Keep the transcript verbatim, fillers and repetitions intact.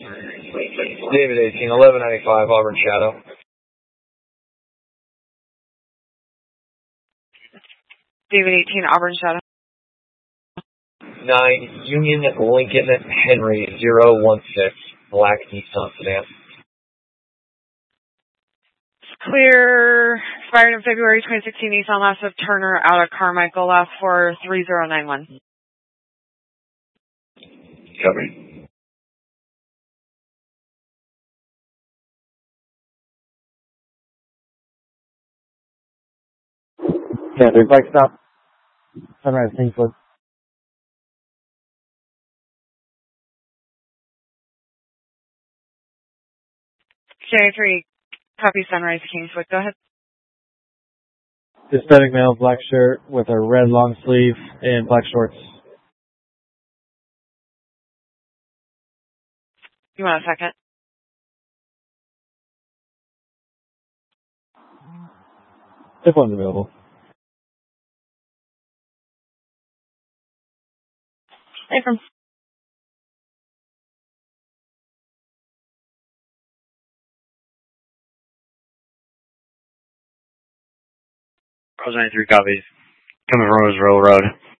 David eighteen, eleven ninety-five, Auburn Shadow. David eighteen, Auburn Shadow. nine, Union Lincoln Henry, zero one six, Black Nissan Sedan. Clear, expired in February twenty sixteen, Nissan last of Turner out of Carmichael, last for three zero nine one. Copy. Yeah, big bike stop. Sunrise Kingswood. K three, copy Sunrise Kingswood, go ahead. Hispanic male, black shirt with a red long sleeve and black shorts. You want a second? If one's available. Hey, from Rose ninety-three copies. Coming from Roseville Road.